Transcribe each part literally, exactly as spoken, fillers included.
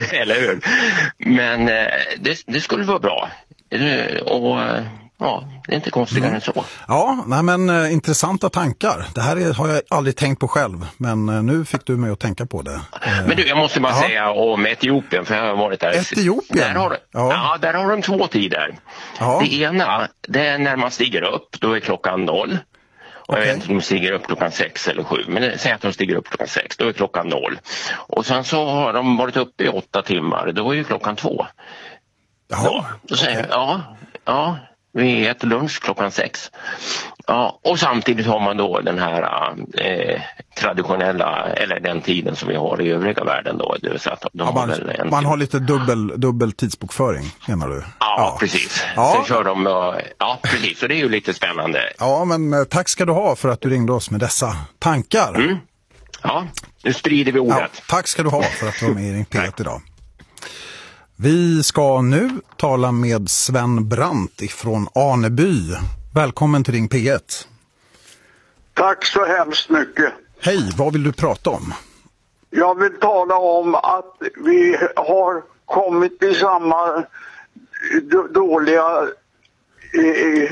Eller hur? Men det, det skulle vara bra. Och ja, det är inte konstigare mm. än så. Ja, nej men uh, intressanta tankar. Det här är, har jag aldrig tänkt på själv, men uh, nu fick du mig att tänka på det. Uh, men du, jag måste bara ja. säga om Etiopien, för jag har varit där. Etiopien? Där har, ja. Ja, där har de två tider. Ja. Det ena, det är när man stiger upp, då är klockan noll. Och okay. Jag vet inte om de stiger upp klockan sex eller sju, men säg att de stiger upp klockan sex, då är klockan noll. Och sen så har de varit uppe i åtta timmar, då är ju klockan två. Jaha. Då, då säger jag, ja, ja. Vi äter lunch klockan sex. Ja, och samtidigt har man då den här eh, traditionella, eller den tiden som vi har i övriga världen då. Det vill säga att de ja, har man väl en man har lite dubbel, dubbel tidsbokföring, menar du? Ja, ja. precis. Ja. Sen kör de, ja, precis. Så det är ju lite spännande. Ja, men tack ska du ha för att du ringde oss med dessa tankar. Mm. Ja, nu sprider vi ordet. Ja, tack ska du ha för att du var med i Ring P ett idag. Vi ska nu tala med Sven Brandt ifrån Aneby. Välkommen till Ring P ett. Tack så hemskt mycket. Hej, vad vill du prata om? Jag vill tala om att vi har kommit i samma dåliga eh,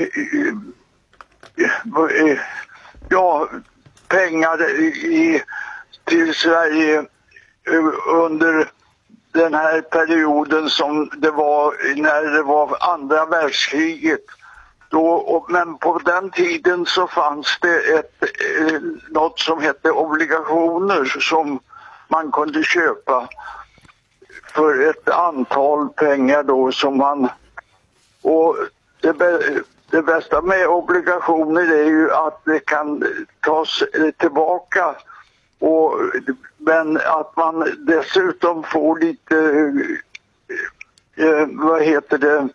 eh, ja, pengar i, till Sverige under den här perioden som det var när det var andra världskriget. Då, men på den tiden så fanns det ett, eh, något som hette obligationer som man kunde köpa för ett antal pengar då som man... Och det, det bästa med obligationer är ju att det kan tas tillbaka. Och, men att man dessutom får lite, eh, vad heter det,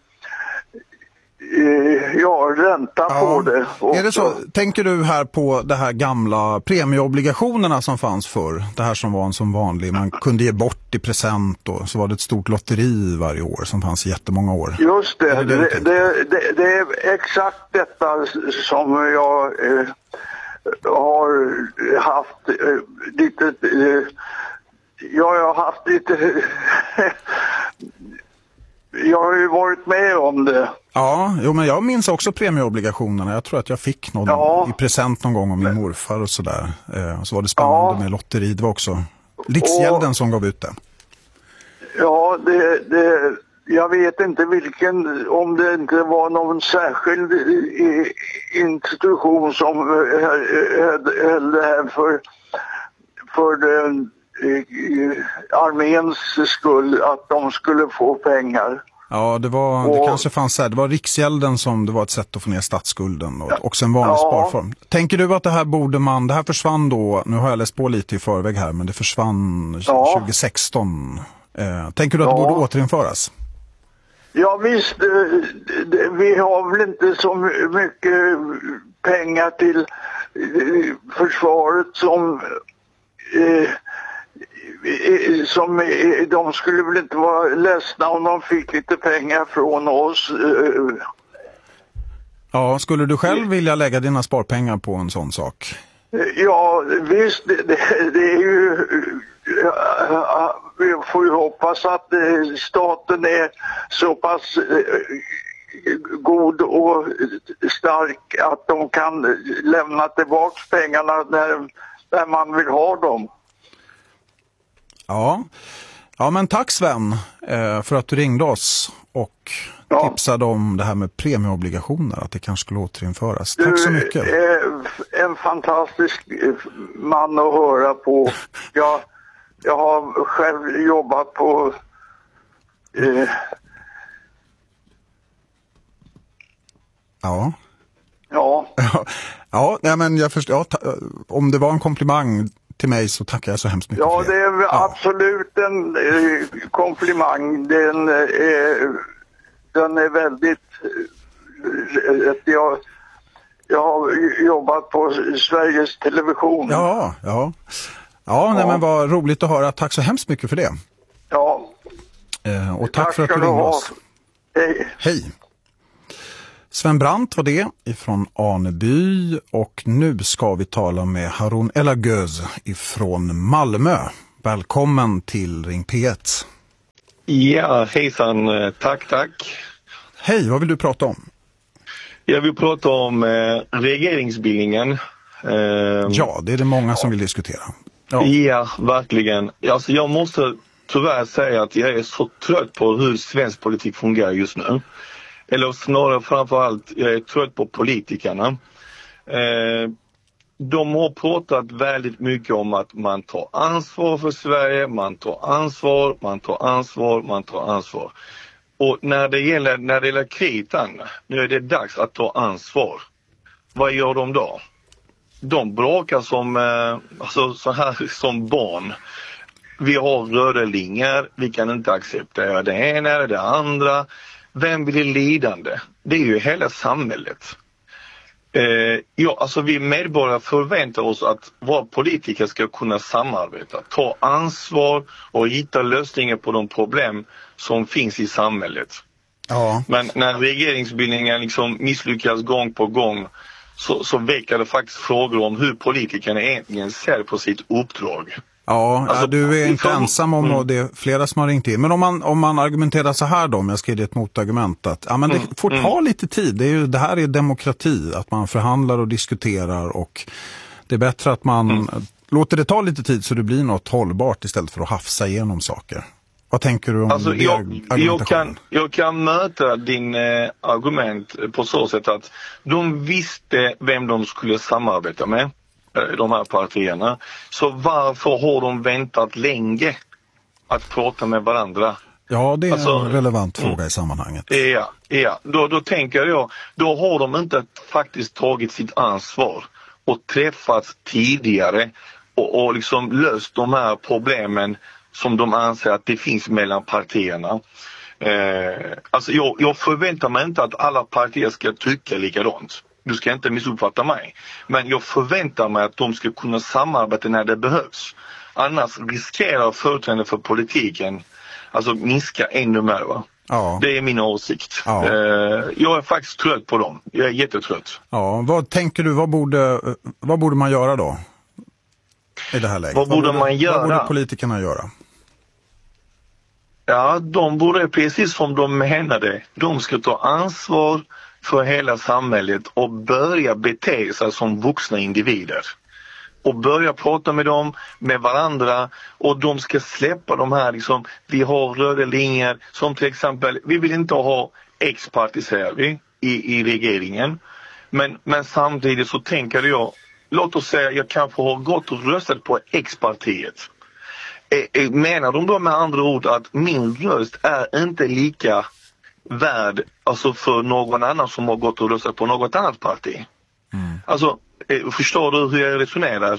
eh, ja, ränta ja. på det. Också. Är det så, tänker du här på det här gamla premieobligationerna som fanns förr? Det här som var en som vanlig, man kunde ge bort i present och så var det ett stort lotteri varje år som fanns i jättemånga år. Just det, det, det, det, det, det är exakt detta som jag... Eh, har haft eh, lite eh, ja, jag har haft lite jag har ju varit med om det. Ja, jo, men jag minns också premieobligationerna. Jag tror att jag fick någon ja. i present någon gång av min morfar och sådär. Eh, så var det spännande ja. med lotteri. Det var också Riksgälden och, som gav ut det. Ja, det, det jag vet inte vilken, om det inte var någon särskild institution som höll det här för, för det, arméns skull, att de skulle få pengar. Ja, det var och, det kanske fanns här. Det var Riksgälden som det var ett sätt att få ner statsskulden och också en vanlig ja. sparform. Tänker du att det här borde man, det här försvann då, nu har jag läst på lite i förväg här, men det försvann ja. tjugo sexton. Eh, tänker du att ja. det borde återinföras? Ja visst, vi har väl inte så mycket pengar till försvaret som, som de skulle väl inte vara ledsna om de fick lite pengar från oss. Ja, skulle du själv vilja lägga dina sparpengar på en sån sak? Ja visst, det, det är ju... Vi får ju hoppas att staten är så pass god och stark att de kan lämna tillbaka pengarna när, när man vill ha dem. Ja, ja men tack Sven för att du ringde oss och ja. tipsade om det här med premieobligationer, att det kanske skulle återinföras. Tack så mycket. Du är en fantastisk man att höra på. Jag Jag har själv jobbat på eh... ja. Ja. Ja, ja men jag förstår, ja, ta, om det var en komplimang till mig så tackar jag så hemskt mycket. Ja, för det. det är ja. absolut en eh, komplimang. Den, eh, den är väldigt eh, jag, jag har jobbat på Sveriges Television. Ja, ja. Ja, ja. Nej, men vad roligt att höra. Tack så hemskt mycket för det. Ja. Eh, och tack, tack för att du ringde oss. Hej. Hej. Sven Brandt var det ifrån Aneby och nu ska vi tala med Harun Elagöz ifrån Malmö. Välkommen till Ring P ett. Ja, hejsan. Tack, tack. Hej, vad vill du prata om? Jag vill prata om eh, regeringsbildningen. Eh, ja, det är det många som vill diskutera. Ja, ja verkligen. Alltså, jag måste tyvärr säga att jag är så trött på hur svensk politik fungerar just nu. Eller snarare framförallt, jag är trött på politikerna. Eh, de har pratat väldigt mycket om att man tar ansvar för Sverige, man tar ansvar, man tar ansvar, man tar ansvar. Och när det gäller, när det gäller kritan, nu är det dags att ta ansvar. Vad gör de då? De bråkar som, eh, alltså, så här som barn. Vi har röda linjer, vi kan inte acceptera det ena eller det andra. Vem blir lidande? Det är ju hela samhället. Eh, ja, alltså vi medborgare förväntar oss att våra politiker ska kunna samarbeta, ta ansvar och hitta lösningar på de problem som finns i samhället. Ja. Men när regeringsbildningen liksom misslyckas gång på gång så, så väcker det faktiskt frågor om hur politikerna egentligen ser på sitt uppdrag. Ja, alltså, du är inte för... ensam om mm. det är flera som har ringt in. Men om man, om man argumenterar så här då, om jag ska ge det ett motargument, att ja, men det mm. får ta mm. lite tid. Det, är ju, det här är demokrati, att man förhandlar och diskuterar, och det är bättre att man mm. låter det ta lite tid så det blir något hållbart istället för att hafsa igenom saker. Vad tänker du om alltså, det jag, jag, kan, jag kan möta din eh, argument på så sätt att de visste vem de skulle samarbeta med, de här partierna. Så varför har de väntat länge att prata med varandra? Ja, det är alltså en relevant fråga mm. i sammanhanget. Ja, ja. Då, då tänker jag, då har de inte faktiskt tagit sitt ansvar och träffats tidigare och, och liksom löst de här problemen som de anser att det finns mellan partierna. Eh, alltså jag, jag förväntar mig inte att alla partier ska tycka likadant. Du ska inte missuppfatta mig. Men jag förväntar mig att de ska kunna samarbeta när det behövs. Annars riskerar företrädare för politiken alltså minska ännu mer, va? Ja. Det är min åsikt. Ja. Eh, jag är faktiskt trött på dem. Jag är jättetrött. Ja, vad tänker du, vad borde, vad borde man göra då? I det här läget? Vad, vad borde man göra? Vad borde politikerna göra? Ja, de borde precis som de menade. De ska ta ansvar för hela samhället och börja bete sig som vuxna individer. Och börja prata med dem, med varandra, och de ska släppa de här liksom, vi har röda linjer, som till exempel, vi vill inte ha X-parti, säger vi, i, i regeringen. Men, men samtidigt så tänker jag, låt oss säga jag kanske har gått och röstat på X-partiet. Eh, menar de då med andra ord att min röst är inte lika värd alltså för någon annan som har gått och röstat på något annat parti? Mm. Alltså, eh, förstår du hur jag resonerar?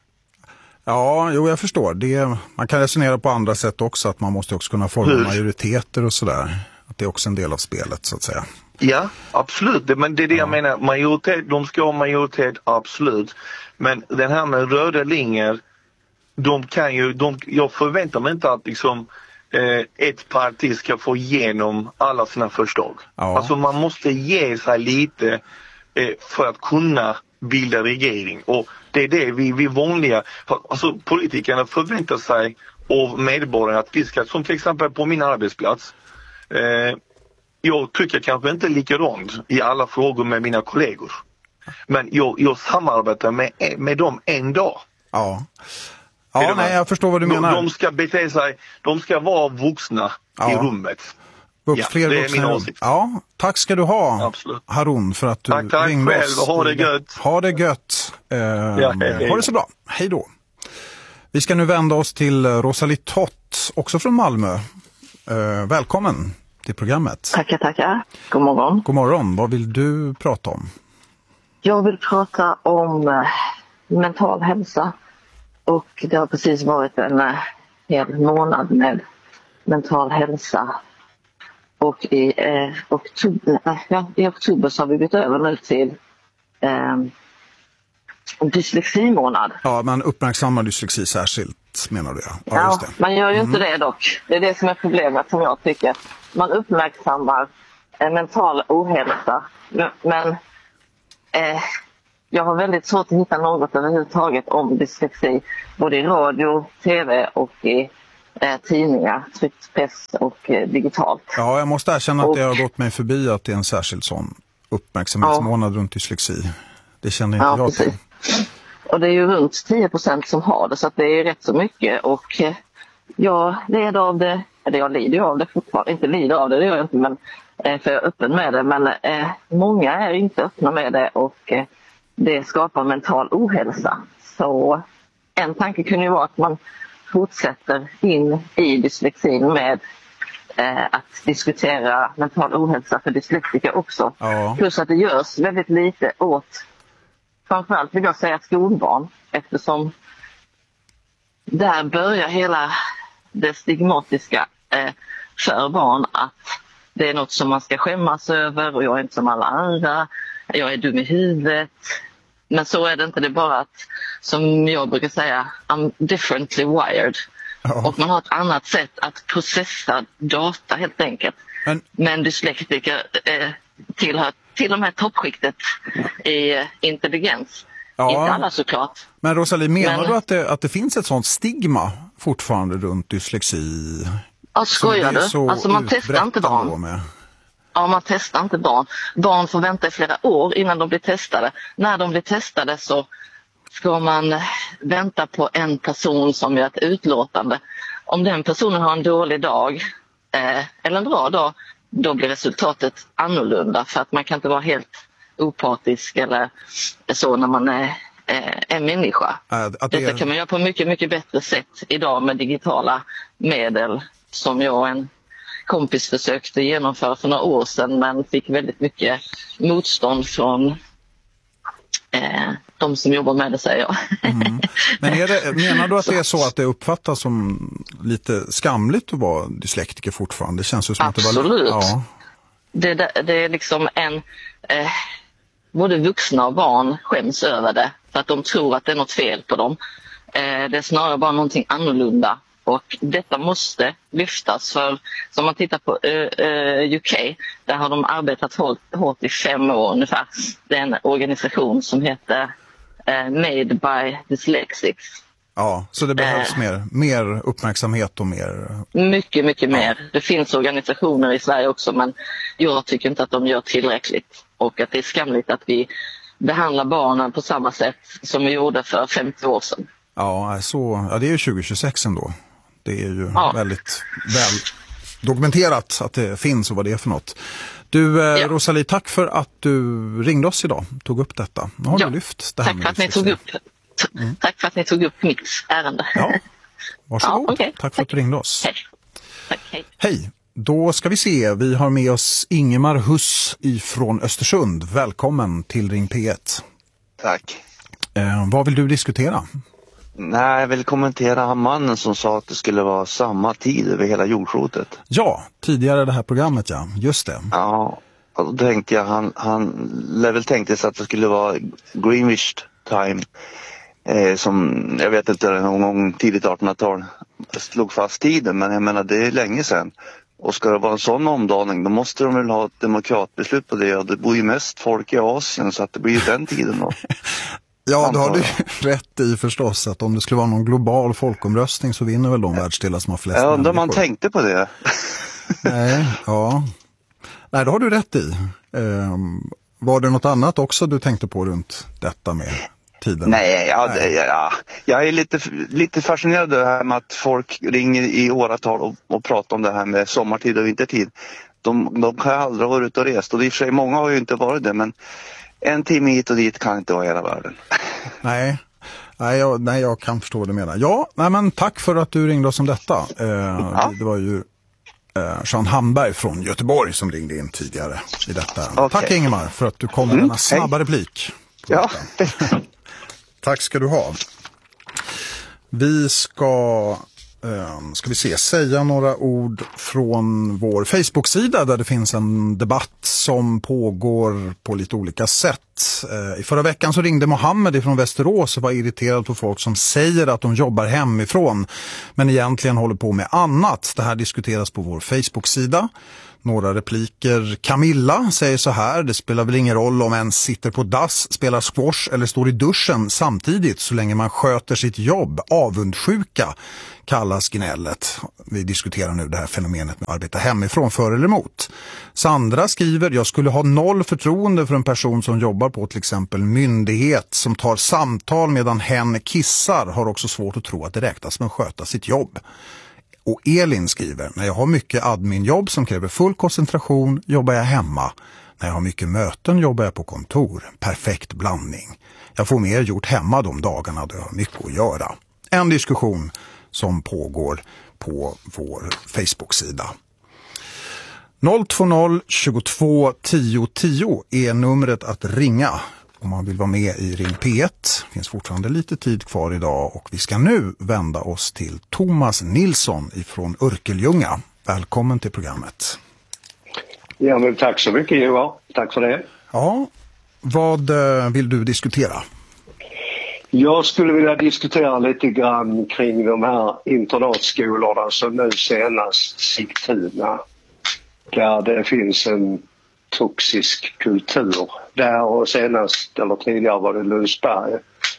Ja, jo, jag förstår. Det, man kan resonera på andra sätt också, att man måste också kunna forma hur? majoriteter och sådär. Att det är också en del av spelet, så att säga. Ja, absolut. Men det är det ja. jag menar. Majoritet, de ska ha majoritet, absolut. Men den här med röda linjer, de kan ju, de, jag förväntar mig inte att liksom eh, ett parti ska få igenom alla sina förslag. Ja. Alltså man måste ge sig lite eh, för att kunna bilda regering. Och det är det vi, vi vanliga, alltså politikerna förväntar sig av medborgarna att vi ska, som till exempel på min arbetsplats, eh, jag tycker kanske inte likadant i alla frågor med mina kollegor. Men jag, jag samarbetar med, med dem en dag. Ja. Ja, nej, jag förstår vad du menar. De, de ska bete sig, de ska vara vuxna ja. i rummet. Vux, ja, fler det är min åsikt. Ja, tack ska du ha, Absolut. Harun, för att du tack, tack ringde själv. oss. Ha det gött. Ha det gött. Eh, ja, hej, hej. Ha det så bra. Hej då. Vi ska nu vända oss till Rosalie Tott, också från Malmö. Eh, välkommen till programmet. Tackar, tackar. God morgon. God morgon. Vad vill du prata om? Jag vill prata om eh, mental hälsa. Och det har precis varit en eh, hel månad med mental hälsa. Och i, eh, oktober, äh, ja, i oktober så har vi bytt över nu till eh, dyslexi-månad. Ja, man uppmärksammar dyslexi särskilt, menar du? Ja, ja, ja just det. Man gör ju mm. inte det dock. Det är det som är problemet som jag tycker. Man uppmärksammar eh, mental ohälsa. Men, men eh, jag har väldigt svårt att hitta något överhuvudtaget om dyslexi. Både i radio, tv och i eh, tidningar, tryckt press och eh, digitalt. Ja, jag måste erkänna att och, det har gått mig förbi att det är en särskild sån uppmärksamhetsmånad ja. runt dyslexi. Det känner inte ja, jag precis. till. Och det är ju runt tio procent som har det, så att det är rätt så mycket. Och eh, jag lider av det, eller jag lider av det fortfarande, inte lider av det, det gör jag inte, men, eh, för jag är öppen med det. Men eh, många är inte öppna med det och eh, det skapar mental ohälsa. Så en tanke kunde ju vara att man fortsätter in i dyslexin med eh, att diskutera mental ohälsa för dyslektiker också. Ja. Plus att det görs väldigt lite åt, framförallt vill jag säga skolbarn, eftersom där börjar hela det stigmatiska eh, för barn att det är något som man ska skämmas över och jag är inte som alla andra, jag är dum i huvudet. Men så är det inte, det är bara att, som jag brukar säga, I'm differently wired. Ja. Och man har ett annat sätt att processa data helt enkelt. Men, Men dyslektiker eh, tillhör till och med toppskiktet i eh, intelligens. Ja. Inte alla såklart. Men Rosalie, menar Men, du att det, att det finns ett sånt stigma fortfarande runt dyslexi? Ja, skojar du? Alltså man testar inte barn. Med? Ja, man testar inte barn. Barn får vänta i flera år innan de blir testade. När de blir testade så ska man vänta på en person som gör ett utlåtande. Om den personen har en dålig dag eh, eller en bra dag, då blir resultatet annorlunda. För att man kan inte vara helt opartisk eller så när man är, är, är människa. Äh, att det är... Detta kan man göra på mycket, mycket bättre sätt idag med digitala medel som jag och en kompis försökte genomföra för några år sedan men fick väldigt mycket motstånd från eh, de som jobbar med det, säger jag. Mm. Men är det, menar du att det är så att det uppfattas som lite skamligt att vara dyslektiker fortfarande? Det känns ju som Absolut. att det var... Ja. Det, det, det är liksom en... Eh, både vuxna och barn skäms över det för att de tror att det är något fel på dem. Eh, det är snarare bara någonting annorlunda. Och detta måste lyftas, för som man tittar på uh, uh, U K, där har de arbetat hårt, hårt i fem år ungefär. Det är en organisation som heter uh, Made by Dyslexics. Ja, så det behövs uh, mer, mer uppmärksamhet och mer... Mycket, mycket ja. mer. Det finns organisationer i Sverige också, men jag tycker inte att de gör tillräckligt. Och att det är skamligt att vi behandlar barnen på samma sätt som vi gjorde för femtio år sedan. Ja, så, ja det är ju tjugo tjugosex ändå. Det är ju ja. väldigt väl dokumenterat att det finns och vad det är för något. Du, eh, ja. Rosalie, tack för att du ringde oss idag, tog upp detta. Nu har ja. du lyft det här. Tack för, att ni tog upp, mm. tack för att ni tog upp mitt ärende. Ja. Varsågod. Ja, okay. Tack för tack. att du ringde oss. Hej. Tack, hej. Hej. Då ska vi se, vi har med oss Ingemar Huss ifrån Östersund. Välkommen till Ring P ett. Tack. Eh, vad vill du diskutera? Nej, jag vill kommentera han mannen som sa att det skulle vara samma tid över hela jordklotet. Ja, tidigare det här programmet, ja. Just det. Ja, och då tänkte jag, han, han väl tänkte sig att det skulle vara Greenwich time. Eh, som, jag vet inte, någon gång tidigt artonhundratal slog fast tiden, men jag menar det är länge sedan. Och ska det vara en sån omdaning, då måste de väl ha ett demokratbeslut på det. Och det bor ju mest folk i Asien, så att det blir den tiden då. Ja, då har du rätt i förstås att om det skulle vara någon global folkomröstning så vinner väl de världsdelar som har flest människor. Ja, undrar man tänkte på det. Nej, ja. Nej, då har du rätt i. Um, var det något annat också du tänkte på runt detta med tiden? Nej, ja, Nej. Det, ja. jag är lite, lite fascinerad av det här med att folk ringer i åratal och, och pratar om det här med sommartid och vintertid. De, de kan aldrig vara ute och rest, och i och för sig många har ju inte varit det, men en timme hit och dit kan inte vara hela världen. Nej, nej, jag, nej, jag kan förstå vad du menar. Ja, nej, men tack för att du ringde oss om detta. Eh, ja. Det var ju eh, Jean Hamberg från Göteborg som ringde in tidigare i detta. Okay. Tack Ingemar för att du kom med mm, denna snabba hej. replik. Ja. Tack ska du ha. Vi ska... Ska vi se, säga några ord från vår Facebook-sida där det finns en debatt som pågår på lite olika sätt. ett. I förra veckan så ringde Mohammed från Västerås och var irriterad på folk som säger att de jobbar hemifrån men egentligen håller på med annat. Det här diskuteras på vår Facebook-sida. Några repliker. Camilla säger så här: det spelar väl ingen roll om en sitter på dass, spelar squash eller står i duschen samtidigt så länge man sköter sitt jobb. Avundsjuka kallas gnället. Vi diskuterar nu det här fenomenet med att arbeta hemifrån för eller emot. Sandra skriver: jag skulle ha noll förtroende för en person som jobbar på till exempel myndighet som tar samtal medan hen kissar. Har också svårt att tro att det räknas med att sköta sitt jobb. Och Elin skriver: när jag har mycket adminjobb som kräver full koncentration jobbar jag hemma. När jag har mycket möten jobbar jag på kontor. Perfekt blandning. Jag får mer gjort hemma de dagarna då jag har mycket att göra. En diskussion som pågår på vår Facebook-sida. noll två noll tjugotvå tio tio är numret att ringa om man vill vara med i Ring P ett. Det finns fortfarande lite tid kvar idag och vi ska nu vända oss till Thomas Nilsson ifrån Örkelljunga. Välkommen till programmet. Ja, men tack så mycket Johan. Tack för det. Ja, vad vill du diskutera? Jag skulle vilja diskutera lite grann kring de här internatskolorna som nu senast Sigtuna. Där det finns en toxisk kultur. Där och senast, eller tidigare var det Lundsberg.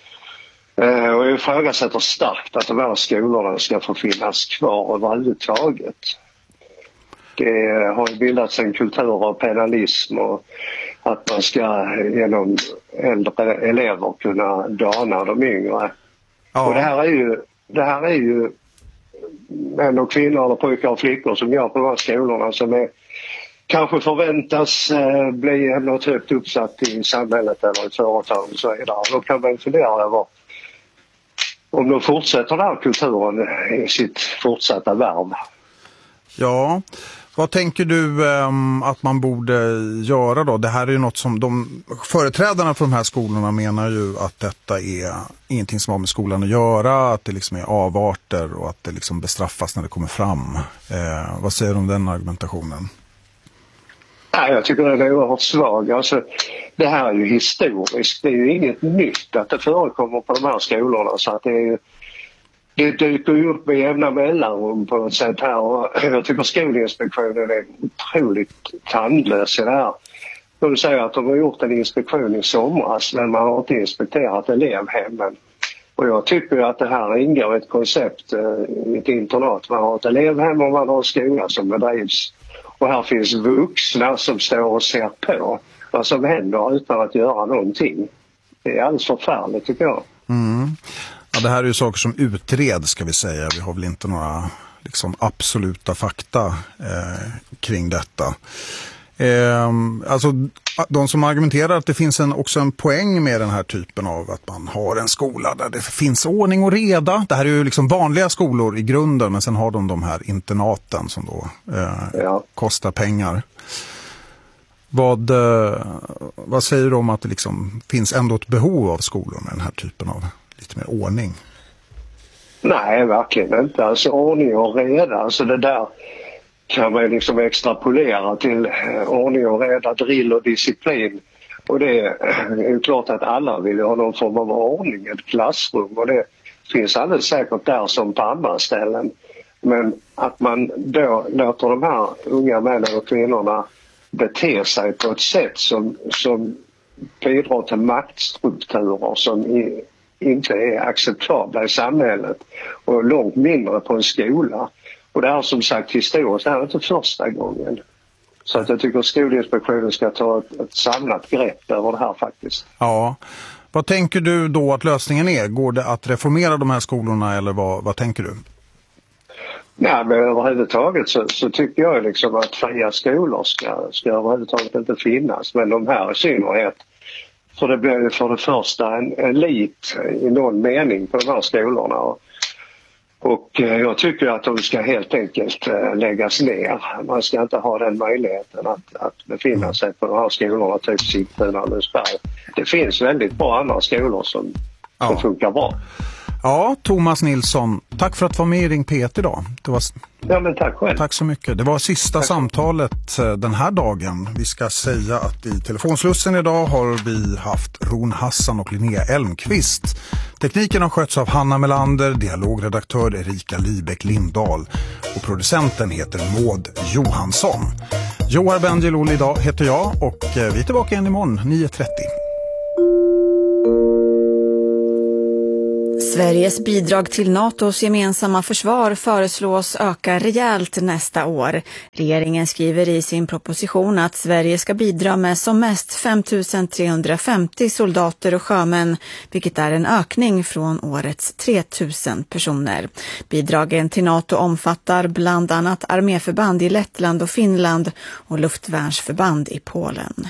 Eh, och jag ifrågasätter starkt att de här skolorna ska få finnas kvar överhuvudtaget. Det har ju bildats en kultur av penalism och att man ska genom äldre elever kunna dana de yngre. Ja. Och det här är ju, det här är ju män och kvinnor eller pojkar och flickor som går på de här skolorna som är kanske förväntas eh, bli något högt uppsatt i samhället eller i företag och så vidare. Då kan man fundera över om de fortsätter den här kulturen i sitt fortsatta värv. Ja, vad tänker du um, att man borde göra då? Det här är ju något som de företrädarna för de här skolorna menar ju att detta är ingenting som har med skolan att göra, att det liksom är avarter och att det liksom bestraffas när det kommer fram. Eh, vad säger du om den argumentationen? Nej, jag tycker det är oerhört svag. Alltså, det här är ju historiskt. Det är ju inget nytt att det förekommer på de här skolorna. Så att det, är, det dyker ju upp med jämna mellanrum på något sätt här. Och jag tycker Skolinspektionen är otroligt tandlös i det här. De säger att de har gjort en inspektion i somras men man har inte inspekterat elevhemmen. Och jag tycker att det här ingår ett koncept i ett internat. Man har ett elevhem och man har en skola som bedrivs. Och här finns vuxna som står och ser på vad som händer utan att göra någonting. Det är alldeles förfärligt tycker jag. Mm. Ja, det här är ju saker som utreds ska vi säga. Vi har väl inte några liksom, absoluta fakta eh, kring detta. Eh, alltså de som argumenterar att det finns en, också en poäng med den här typen av att man har en skola där det finns ordning och reda. Det här är ju liksom vanliga skolor i grunden men sen har de de här internaten som då eh, ja. kostar pengar. Vad, eh, vad säger du om att det liksom finns ändå ett behov av skolor med den här typen av lite mer ordning? Nej, verkligen inte. Alltså ordning och reda, alltså det där kan man liksom extrapolera till ordning och reda, drill och disciplin. Och det är ju klart att alla vill ha någon form av ordning, ett klassrum. Och det finns alldeles säkert där som på andra ställen. Men att man då låter de här unga männen och kvinnorna bete sig på ett sätt som, som bidrar till maktstrukturer som i, inte är acceptabla i samhället. Och långt mindre på en skola. Och det är som sagt historiskt, det här är inte första gången. Så att jag tycker att Skolinspektionen ska ta ett, ett samlat grepp över det här faktiskt. Ja, vad tänker du då att lösningen är? Går det att reformera de här skolorna eller vad, vad tänker du? Nej, men överhuvudtaget så, så tycker jag liksom att fria skolor ska, ska överhuvudtaget inte finnas. Men de här i synnerhet. För det blir ju för det första en elit i någon mening på de här skolorna. Och, och jag tycker att de ska helt enkelt läggas ner. Man ska inte ha den möjligheten att, att befinna sig på de här skolorna, typ Sigtuna och Lundsberg. Det finns väldigt bra andra skolor som, ja. som funkar bra. Ja, Thomas Nilsson, tack för att vara med i Ring P ett idag. Det var... Ja, men tack själv. Tack så mycket. Det var sista tack. samtalet den här dagen. Vi ska säga att i telefonslussen idag har vi haft Ron Hassan och Linnea Elmqvist. Tekniken har skötts av Hanna Melander, dialogredaktör Erika Libeck Lindahl och producenten heter Maud Johansson. Johar Bendjelloul idag heter jag och vi är tillbaka igen imorgon nio trettio. Sveriges bidrag till NATOs gemensamma försvar föreslås öka rejält nästa år. Regeringen skriver i sin proposition att Sverige ska bidra med som mest fem tusen trehundrafemtio soldater och sjömän, vilket är en ökning från årets tre tusen personer. Bidragen till NATO omfattar bland annat arméförband i Lettland och Finland och luftvärnsförband i Polen.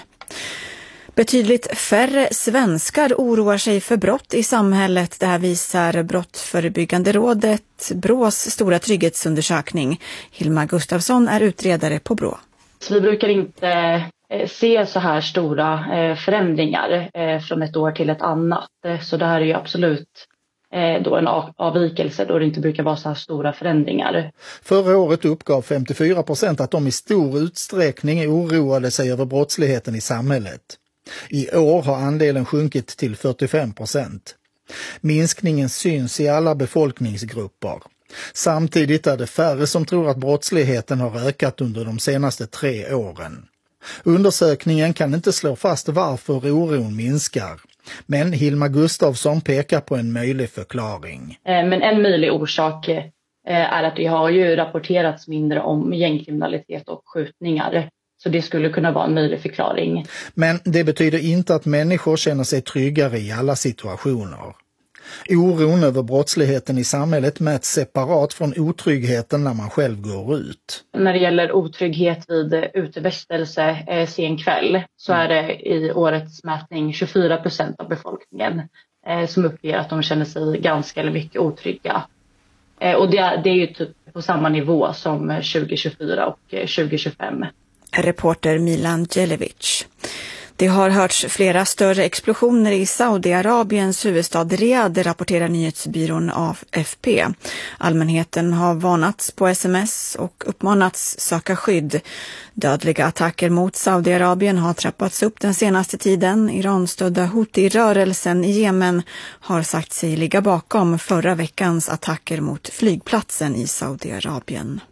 Betydligt färre svenskar oroar sig för brott i samhället. Det här visar Brottsförebyggande rådet, Brås stora trygghetsundersökning. Hilma Gustafsson är utredare på Brå. Vi brukar inte se så här stora förändringar från ett år till ett annat. Så det här är ju absolut då en avvikelse då det inte brukar vara så här stora förändringar. Förra året uppgav femtiofyra procent att de i stor utsträckning oroade sig över brottsligheten i samhället. I år har andelen sjunkit till fyrtiofem procent. Minskningen syns i alla befolkningsgrupper. Samtidigt är det färre som tror att brottsligheten har ökat under de senaste tre åren. Undersökningen kan inte slå fast varför oron minskar. Men Hilma Gustafsson pekar på en möjlig förklaring. Men en möjlig orsak är att det har ju rapporterats mindre om gängkriminalitet och skjutningar. Så det skulle kunna vara en möjlig förklaring. Men det betyder inte att människor känner sig tryggare i alla situationer. Oron över brottsligheten i samhället mäts separat från otryggheten när man själv går ut. När det gäller otrygghet vid utevistelse eh, sen kväll så är det i årets mätning tjugofyra procent av befolkningen eh, som uppger att de känner sig ganska eller mycket otrygga. Eh, och det är, det är ju typ på samma nivå som tjugo tjugofyra och tjugo tjugofem. Reporter Milan Djelevic. Det har hörts flera större explosioner i Saudiarabiens huvudstad Riyadh, rapporterar nyhetsbyrån A F P. Allmänheten har varnats på sms och uppmanats söka skydd. Dödliga attacker mot Saudiarabien har trappats upp den senaste tiden. Iranstödda Houthi-rörelsen i Jemen har sagt sig ligga bakom förra veckans attacker mot flygplatsen i Saudiarabien.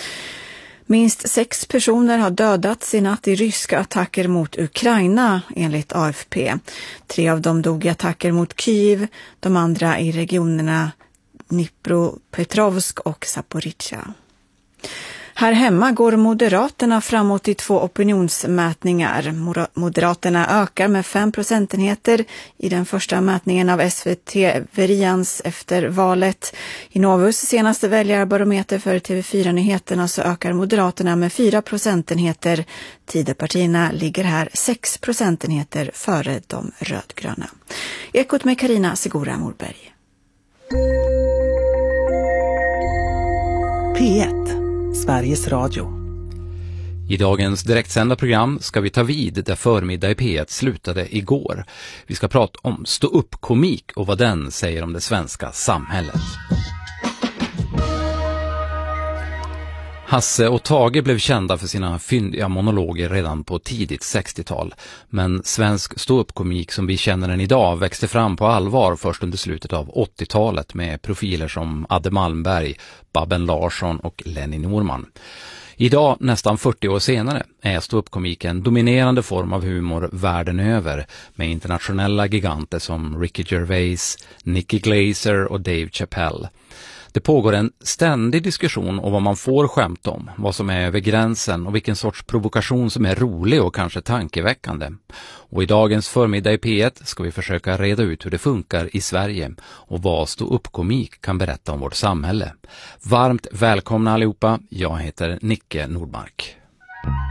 Minst sex personer har dödats i natt i ryska attacker mot Ukraina, enligt A F P. Tre av dem dog i attacker mot Kyiv, de andra i regionerna Dnipropetrovsk och Zaporizjzja. Här hemma går Moderaterna framåt i två opinionsmätningar. Moderaterna ökar med fem procentenheter i den första mätningen av S V T-Verians efter valet. I Novus senaste väljarbarometer för T V fyra-nyheterna så ökar Moderaterna med fyra procentenheter. Tidöpartierna ligger här sex procentenheter före de rödgröna. Ekot med Karina Segura Morberg. P ett, Sveriges Radio. I dagens direktsända program ska vi ta vid där förmiddag i P ett slutade igår. Vi ska prata om stå-upp-komik och vad den säger om det svenska samhället. Hasse och Tage blev kända för sina fyndiga monologer redan på tidigt sextiotal. Men svensk stå-upp-komik som vi känner den idag växte fram på allvar först under slutet av åttiotalet med profiler som Adde Malmberg, Babben Larsson och Lenny Norman. Idag, nästan fyrtio år senare, är stå-upp-komik en dominerande form av humor världen över med internationella giganter som Ricky Gervais, Nicky Glaser och Dave Chappelle. Det pågår en ständig diskussion om vad man får skämta om, vad som är över gränsen och vilken sorts provokation som är rolig och kanske tankeväckande. Och i dagens förmiddag i P ett ska vi försöka reda ut hur det funkar i Sverige och vad stå-upp-komik kan berätta om vårt samhälle. Varmt välkomna allihopa, jag heter Nicke Nordmark.